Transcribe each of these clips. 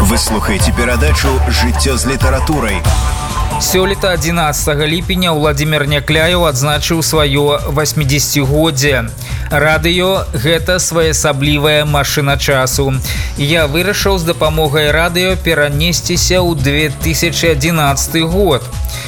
Вы слухаеце перадачу «Жыццё з літаратурай». Сёлета 11 ліпеня Владимир Някляев адзначыў сваё 80-годдзе. Радыё – гэта своеасаблівая машына часу. Я вырашыў з дапамогай радыё перанесціся ў 2011 год.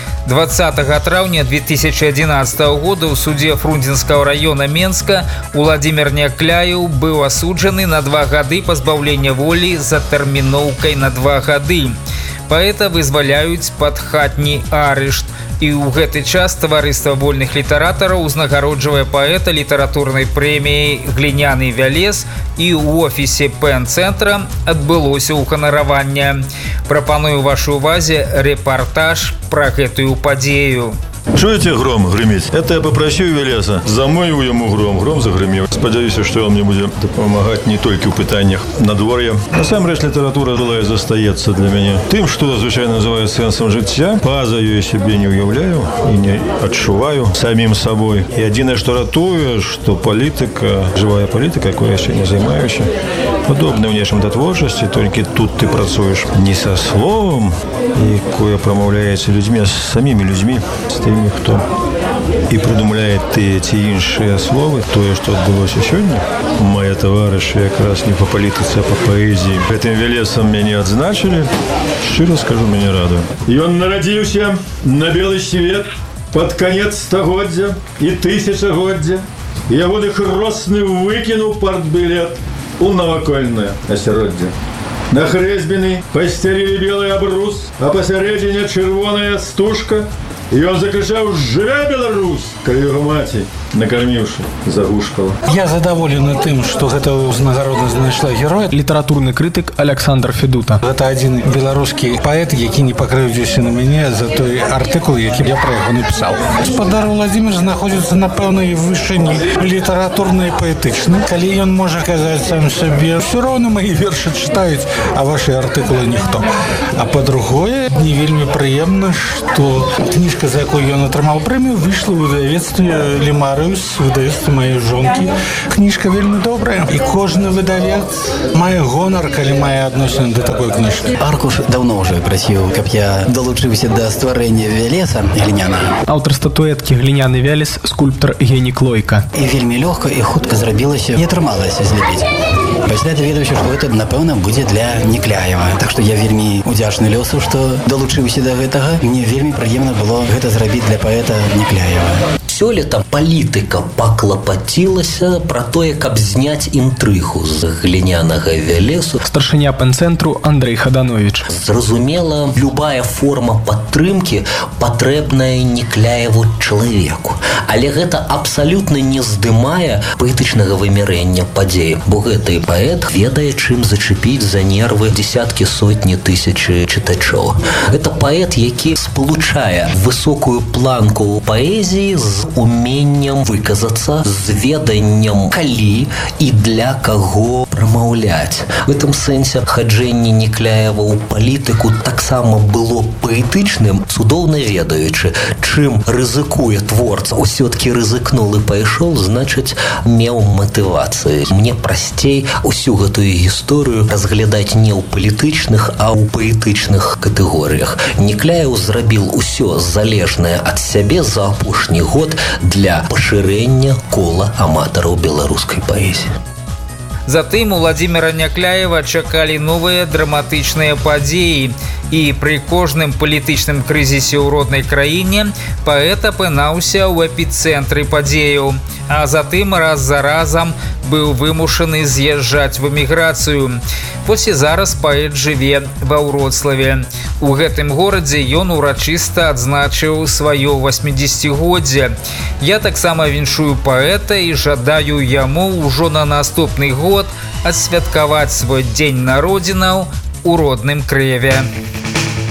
20 траўня 2011 года ў суде Фрунзенского района Менска Владимир Някляев быў асуджаны на 2 гады пазбаўлення волі за тэрміноўкай на 2 гады. Паэта вызваляюць пад хатні арышт. І ў гэты час таварыства вольных літаратараў узнагароджвае паэта літаратурнай прэміяй «Гліняны вялес», і ў офісе Пен-цэнтра адбылося ўханараванне. Прапаную вашай увазе рэпартаж пра гэтую падзею. Чуете гром гремить? Это я попросил Велеса. Замою ему гром. Гром загремел. Сподіваюсь, что он мне будет помогать не только в пытаниях надворья. На самом деле литература была и застається для меня тем, что звичайно называют сенсом життя. Поза я себе не уявляю и не отчуваю самим собой. И единое, что ратую, что политика, живая политика, якою я ще не займаюся, подобна внешнім до творчості, тільки тут ти працюєш не со словом, якое промовляється людьми, а з самими людьми, з тими, хто і придумляє ті інші слова, то, що відбулося сьогодні. Мої товариші якраз не по політиці, а по поезії. Этим Велесом мене відзначили. Щиро скажу, мені радо. І він народився на білий світ під кінець стогоддя і тисячогоддя. Я води хросний викинув партбілет у новокольне осероддя. На хрезбіни постелили білий обрус, а посередині червона стужка. И он закричал: «Живе Беларусь!» Коли його маті, накормивши, загушкала. Я задоволений тим, що гэтую узнагароду знайшла героя. Літаратурны крытык Александр Федута. Гэта адзін беларускі паэт, які не пакрыўдзіўся на мяне за той артыкул, які я пра яго напісаў. Спадар Владимир знаходзіцца на пэўнай вышыні літаратурнай паэтычнай. Калі ён можа казаць сам сабе: «Все роўна мае вершы чытаюць, а ваши артыкулы ніхто». А па-другое, не вельмі прыемна, што кніжка, за якую ён атрымаў прэмію, выйшла ў выдавецтве «Лемарыус», выдавецтве маёй жонкі. Кніжка вельмі добрая, і кожны выдавец мае гонар, калі мае адносіны да такой кніжкі. Аркуш даўно ўжо прасіў, каб я далучыўся да стварэння Велеса глінянага. Аўтар статуэткі «Гліняны вялес» скульптар Генік Лойка. І вельмі лёгка і хутка зрабілася, не атрымалася злепіць. Пасля даведаўся, што гэта, напэўна, будзе для Някляева. Так што я вельмі удзячны лёсу, што далучыўся да гэтага. Мне вельмі прыемна было гэта зрабіць для паэта Някляева. Сёлета палітыка паклапацілася пра тое, каб зняць інтрыгу з глінянага вялесу. Старшыня Пен-цэнтру Андрэй Хаданович. Зразумела, любая форма падтрымкі патрэбная Някляеву чалавеку. Але гэта абсалютна не здымае паэтычнага вымярэння падзеі, бо гэты паэт ведае, чым зачепіць за нервы дзесяткі, сотні, тысячы чытачоў. Гэта паэт, які спалучае высокую планку паэзіі з уменнем выказацца, з веданнем калі і для каго прамаўляць. В этом сэнсе хаджэнне Някляева ў палітыку таксама было паэтычным, цудоўна ведаючы, чым рызыкуе творца. Усё-ткі рызыкнул і пайшоў, значыць, меў матывацыю. Мне прасцей усю гэтую гісторыю разглядаць не ў палітычных, а ў паэтычных катэгорыях. Някляев зрабіў усё залежнае ад сябе за апошні год для пашырэння кола аматараў беларускай паэзіі. Затым у Владимира Някляева чакалі новыя драматычныя падзеі, і пры кожным палітычным крызісе ў роднай краіне паэт апынаўся ў эпіцэнтры падзеяў, а затым раз за разам быў вымушаны з'язджаць в эміграцыю. Вось і зараз паэт жыве ва Вроцлаве. У гэтым горадзе ён урачыста адзначыў сваё 80-годдзе. Я таксама віншую паэта і жадаю яму ўжо на наступны год адсвяткаваць свой дзень народзінаў у родным Крэве.